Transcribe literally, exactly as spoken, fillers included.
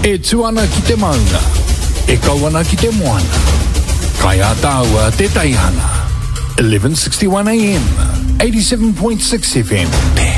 E tuana ki te maunga, e kawana ki te moana. Kai a tāua te taihana. eleven sixty-one A M, eighty-seven point six F M.